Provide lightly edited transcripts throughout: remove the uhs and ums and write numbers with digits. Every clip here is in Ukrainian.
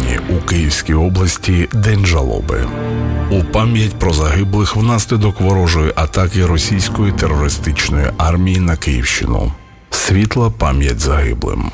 сьогодні у Київській області День жалоби. У пам'ять про загиблих внаслідок ворожої атаки російської терористичної армії на Київщину. Світла пам'ять загиблим.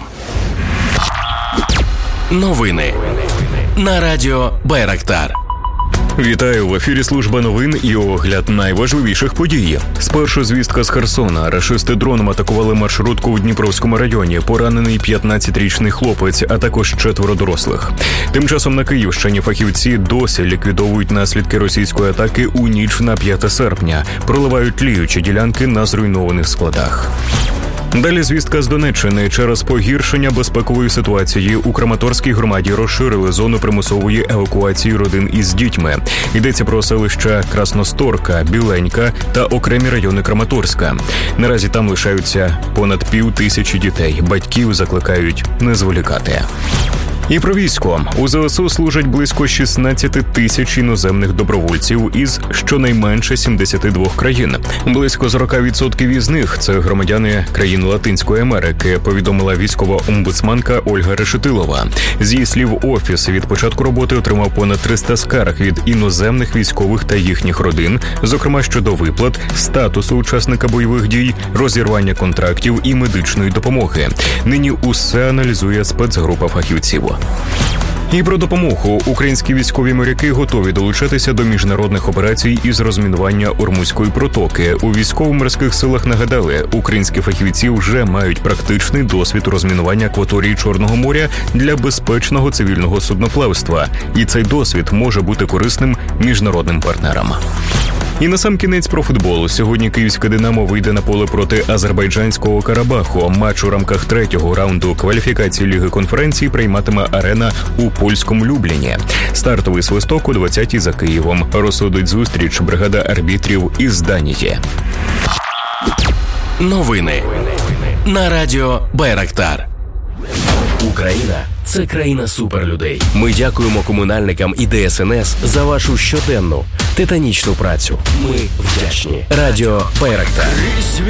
Новини на радіо Байрактар. Вітаю, в ефірі служба новин і огляд найважливіших подій. Спершу звістка з Херсона. Рашисти дроном атакували маршрутку в Дніпровському районі. Поранений 15-річний хлопець, а також 4 дорослих. Тим часом на Київщині фахівці досі ліквідовують наслідки російської атаки у ніч на 5 серпня. Проливають тліючі ділянки на зруйнованих складах. Далі звістка з Донеччини. Через погіршення безпекової ситуації у Краматорській громаді розширили зону примусової евакуації родин із дітьми. Йдеться про селища Красносторка, Біленька та окремі райони Краматорська. Наразі там лишаються понад 5000 дітей. Батьків закликають не зволікати. І про військо. У ЗСУ служать близько 16 тисяч іноземних добровольців із щонайменше 72 країн. Близько 40% із них – це громадяни країн Латинської Америки, повідомила військова омбудсманка Ольга Решетилова. З її слів, Офіс від початку роботи отримав понад 300 скарг від іноземних військових та їхніх родин, зокрема щодо виплат, статусу учасника бойових дій, розірвання контрактів і медичної допомоги. Нині усе аналізує спецгрупа фахівців. І про допомогу. Українські військові моряки готові долучатися до міжнародних операцій із розмінування Ормузької протоки. У військово-морських силах нагадали, українські фахівці вже мають практичний досвід розмінування акваторії Чорного моря для безпечного цивільного судноплавства. І цей досвід може бути корисним міжнародним партнерам. І насамкінець про футбол. Сьогодні київське «Динамо» вийде на поле проти азербайджанського Карабаху. Матч у рамках 3-го раунду кваліфікації Ліги конференцій прийматиме «Арена» у польському Любліні. Стартовий свисток о 20-й за Києвом. Розсудить зустріч бригада арбітрів із Данії. Новини на радіо Байрактар. Україна – це країна суперлюдей. Ми дякуємо комунальникам і ДСНС за вашу щоденну титанічну працю. Ми вдячні. Радіо Байрактар.